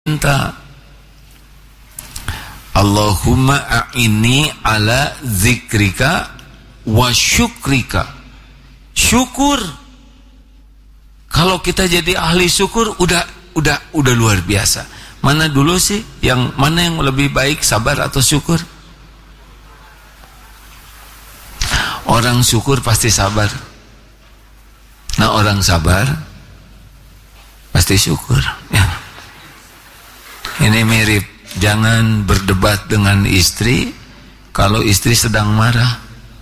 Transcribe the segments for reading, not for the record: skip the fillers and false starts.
minta, Allahumma a'inni ala zikrika wa syukrika. Syukur. Kalau kita jadi ahli syukur udah luar biasa. Mana dulu sih mana yang lebih baik, sabar atau syukur? Orang syukur pasti sabar. Nah, orang sabar pasti syukur. Ya. Ini mirip, jangan berdebat dengan istri kalau istri sedang marah.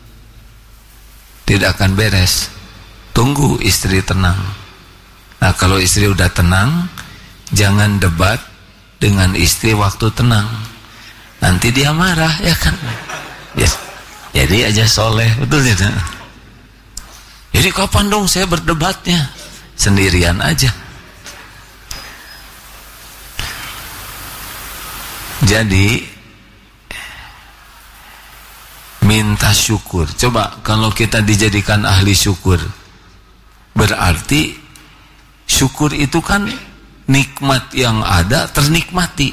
Tidak akan beres. Tunggu istri tenang. Nah, kalau istri udah tenang, jangan debat dengan istri waktu tenang. Nanti dia marah, ya kan? Yes. Jadi aja soleh, betul tidak? Jadi kapan dong saya berdebatnya? Sendirian aja. Jadi minta syukur. Coba kalau kita dijadikan ahli syukur, berarti syukur itu kan nikmat yang ada ternikmati.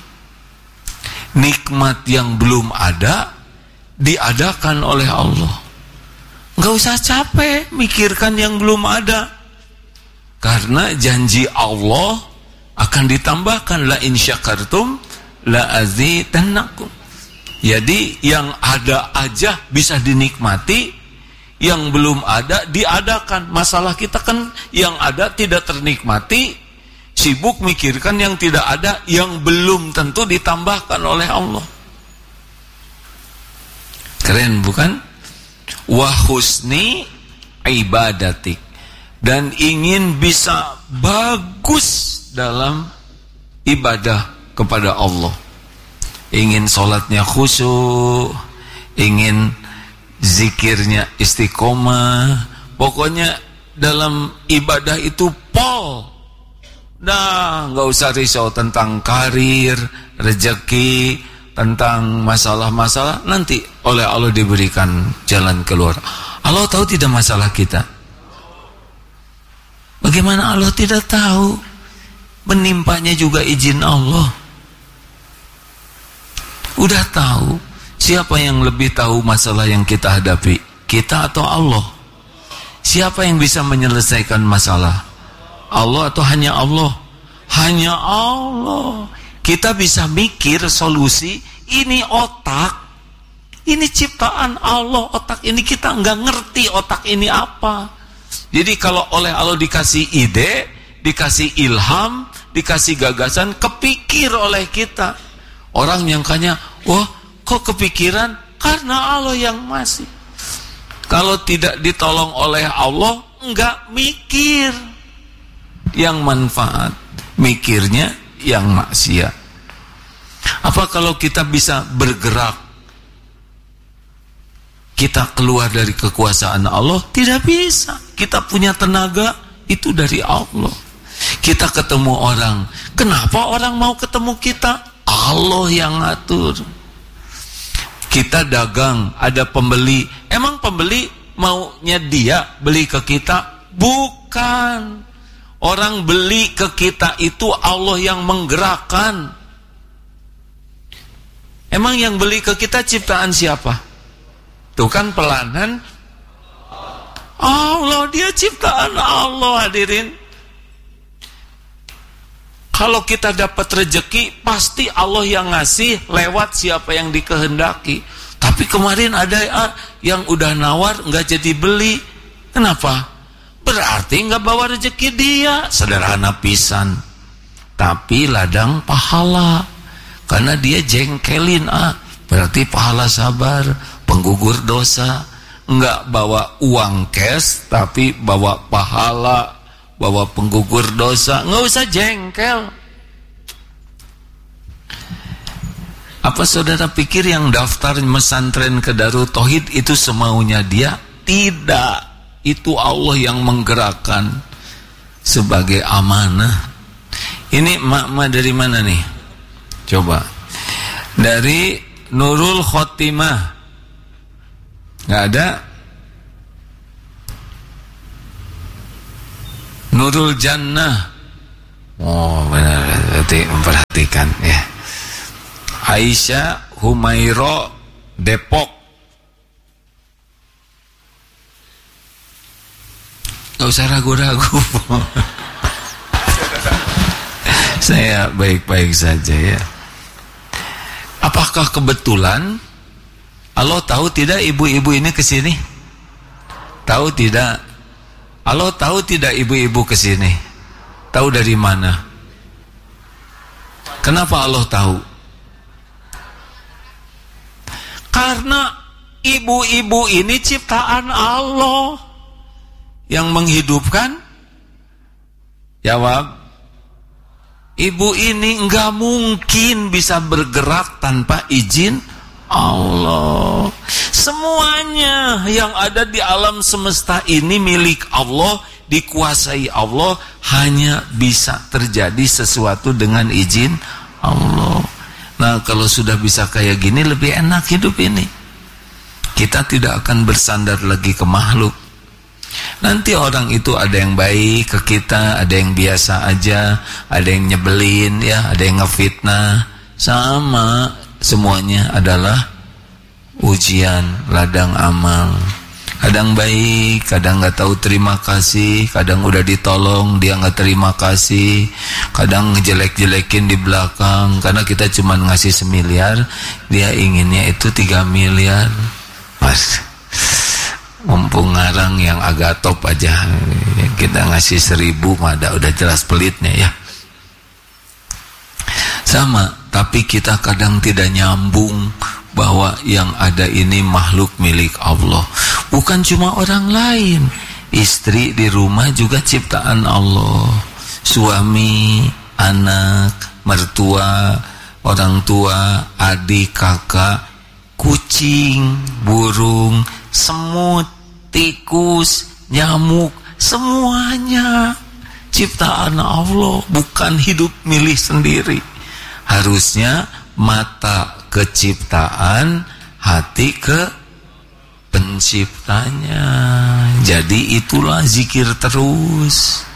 Nikmat yang belum ada diadakan oleh Allah. Enggak usah capek mikirkan yang belum ada. Karena janji Allah akan ditambahkan, la in syakartum la azidannakum. Jadi yang ada aja bisa dinikmati, yang belum ada diadakan. Masalah kita kan yang ada tidak ternikmati, sibuk mikirkan yang tidak ada, yang belum tentu ditambahkan oleh Allah. Keren bukan? Wa husni ibadatik, dan ingin bisa bagus dalam ibadah kepada Allah. Ingin sholatnya khusyuk, ingin zikirnya istiqomah, pokoknya dalam ibadah itu pol. Nah, nggak usah risau tentang karir, rezeki, tentang masalah-masalah, nanti oleh Allah diberikan jalan keluar. Allah tahu tidak masalah kita? Bagaimana Allah tidak tahu? Menimpanya juga izin Allah. Udah tahu. Siapa yang lebih tahu masalah yang kita hadapi? Kita atau Allah? Siapa yang bisa menyelesaikan masalah? Allah atau hanya Allah? Hanya Allah. Kita bisa mikir solusi. Ini otak, ini ciptaan Allah. Otak ini kita nggak ngerti otak ini apa. Jadi kalau oleh Allah dikasih ide, dikasih ilham, dikasih gagasan, kepikir oleh kita. Orang nyangkanya, wah kok kepikiran? Karena Allah yang masih. Kalau tidak ditolong oleh Allah, enggak mikir yang manfaat, mikirnya yang maksiat. Apa kalau kita bisa bergerak, kita keluar dari kekuasaan Allah? Tidak bisa. Kita punya tenaga, itu dari Allah. Kita ketemu orang, kenapa orang mau ketemu kita? Allah yang ngatur. Kita dagang, ada pembeli. Emang pembeli maunya dia beli ke kita? Bukan. Orang beli ke kita itu Allah yang menggerakkan. Emang yang beli ke kita ciptaan siapa? Tuh kan pelanan Allah, dia ciptaan Allah, hadirin. Kalau kita dapat rezeki, pasti Allah yang ngasih lewat siapa yang dikehendaki. Tapi kemarin ada yang udah nawar nggak jadi beli. Kenapa? Berarti nggak bawa rezeki dia. Sederhana pisan. Tapi ladang pahala. Karena dia jengkelin berarti pahala sabar, penggugur dosa. Nggak bawa uang cash, tapi bawa pahala, bawa penggugur dosa. Nggak usah jengkel. Apa saudara pikir yang daftar mesantren ke Darut Tauhid itu semaunya dia? Tidak. Itu Allah yang menggerakkan sebagai amanah. Ini emak-emak dari mana nih? Coba. Dari Nurul Khotimah. Nggak ada? Nurul Jannah. Oh benar, berarti memperhatikan ya. Aisyah Humairo Depok. Gak usah ragu-ragu. Saya baik-baik saja ya. Apakah kebetulan Allah tahu tidak ibu-ibu ini kesini? Tahu tidak? Allah tahu tidak ibu-ibu kesini? Tahu dari mana? Kenapa Allah tahu? Karena ibu-ibu ini ciptaan Allah yang menghidupkan. Jawab. Ibu ini enggak mungkin bisa bergerak tanpa izin Allah. Semuanya yang ada di alam semesta ini milik Allah, dikuasai Allah, hanya bisa terjadi sesuatu dengan izin Allah. Nah, kalau sudah bisa kayak gini lebih enak hidup ini. Kita tidak akan bersandar lagi ke makhluk. Nanti orang itu ada yang baik ke kita, ada yang biasa aja, ada yang nyebelin ya, ada yang ngefitnah. Sama, semuanya adalah ujian, ladang amal. Kadang baik, kadang gak tahu terima kasih, kadang udah ditolong dia gak terima kasih, kadang ngejelek-jelekin di belakang karena kita cuma ngasih 1 miliar, dia inginnya itu 3 miliar. Mas, mumpung ngarang yang agak top aja, kita ngasih 1000 mah udah jelas pelitnya ya. Sama, tapi kita kadang tidak nyambung bahwa yang ada ini makhluk milik Allah, bukan cuma orang lain. Istri di rumah juga ciptaan Allah, suami, anak, mertua, orang tua, adik, kakak, kucing, burung, semut, tikus, nyamuk, semuanya ciptaan Allah, bukan hidup milih sendiri. Harusnya mata ke ciptaan, hati ke penciptanya. Jadi itulah zikir terus.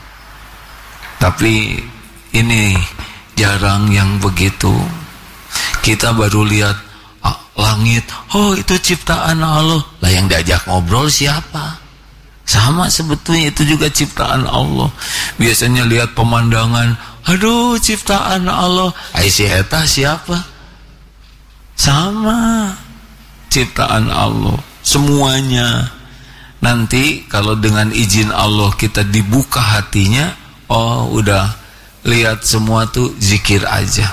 Tapi ini jarang yang begitu. Kita baru lihat langit, oh itu ciptaan Allah. Lah yang diajak ngobrol siapa? Sama sebetulnya itu juga ciptaan Allah. Biasanya lihat pemandangan, aduh ciptaan Allah. Si eta siapa? Sama ciptaan Allah. Semuanya. Nanti kalau dengan izin Allah kita dibuka hatinya, oh udah lihat semua tuh zikir aja.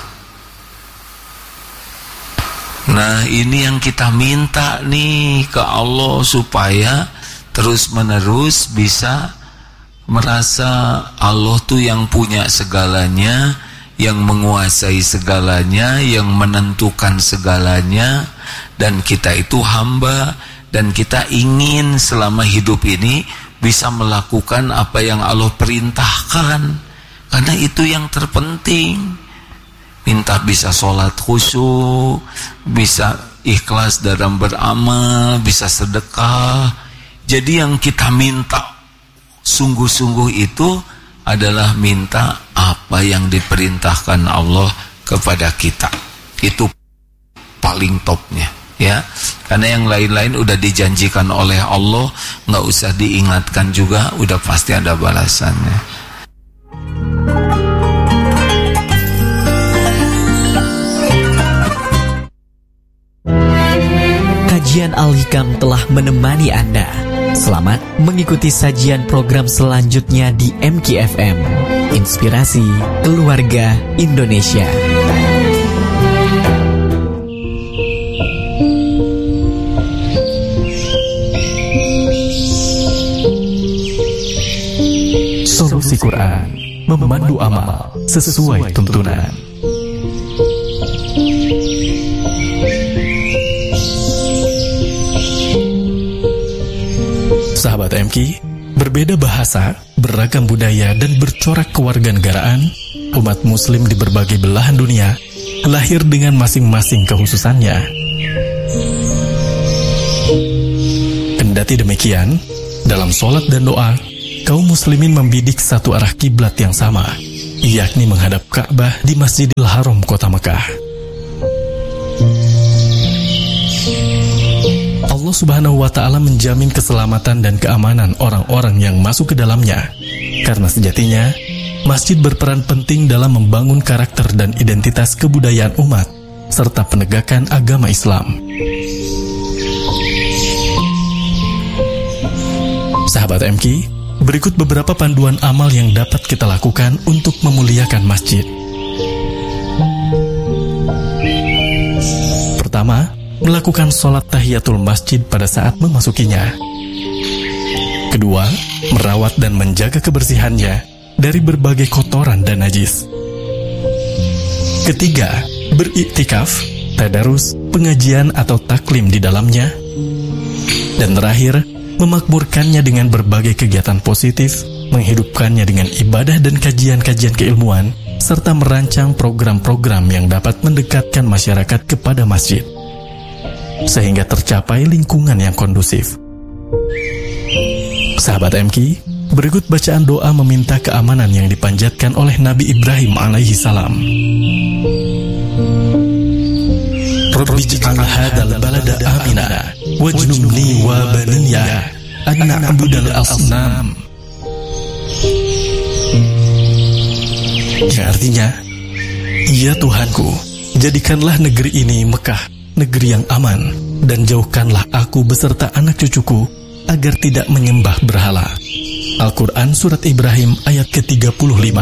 Nah ini yang kita minta nih ke Allah, supaya terus menerus bisa merasa Allah tuh yang punya segalanya, yang menguasai segalanya, yang menentukan segalanya, dan kita itu hamba, dan kita ingin selama hidup ini bisa melakukan apa yang Allah perintahkan, karena itu yang terpenting. Minta bisa sholat khusyuk, bisa ikhlas dalam beramal, bisa sedekah. Jadi yang kita minta sungguh-sungguh itu adalah minta apa yang diperintahkan Allah kepada kita. Itu paling topnya ya. Karena yang lain-lain udah dijanjikan oleh Allah, nggak usah diingatkan juga, udah pasti ada balasannya. Kajian Al-Hikam telah menemani Anda. Selamat mengikuti sajian program selanjutnya di MKFM, Inspirasi Keluarga Indonesia. Solusi Quran, memandu amal sesuai tuntunan. Sahabat MK, berbeda bahasa, beragam budaya, dan bercorak kewarganegaraan, umat muslim di berbagai belahan dunia lahir dengan masing-masing kekhususannya. Kendati demikian, dalam sholat dan doa, kaum muslimin membidik satu arah kiblat yang sama, yakni menghadap Ka'bah di Masjidil Haram Kota Mekah. Allah Subhanahu wa Ta'ala menjamin keselamatan dan keamanan orang-orang yang masuk ke dalamnya, karena sejatinya masjid berperan penting dalam membangun karakter dan identitas kebudayaan umat serta penegakan agama Islam. Sahabat MQ, berikut beberapa panduan amal yang dapat kita lakukan untuk memuliakan masjid. Pertama, melakukan sholat tahiyatul masjid pada saat memasukinya. Kedua, merawat dan menjaga kebersihannya dari berbagai kotoran dan najis. Ketiga, beriktikaf, tadarus, pengajian atau taklim di dalamnya. Dan terakhir, memakmurkannya dengan berbagai kegiatan positif, menghidupkannya dengan ibadah dan kajian-kajian keilmuan, serta merancang program-program yang dapat mendekatkan masyarakat kepada masjid, sehingga tercapai lingkungan yang kondusif. Sahabat MQ, berikut bacaan doa meminta keamanan yang dipanjatkan oleh Nabi Ibrahim alaihi salam. Rabbi ij'al hadzal balada amina wajnubni wa baniya an na'budal asnam. Yang artinya, ya Tuhanku, jadikanlah negeri ini Mekah, negeri yang aman, dan jauhkanlah aku beserta anak cucuku agar tidak menyembah berhala. Al-Quran Surat Ibrahim ayat ke-35.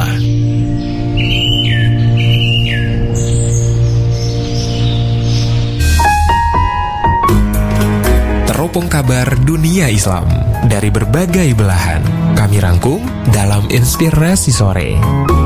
Teropong kabar dunia Islam dari berbagai belahan kami rangkum dalam Inspirasi Sore.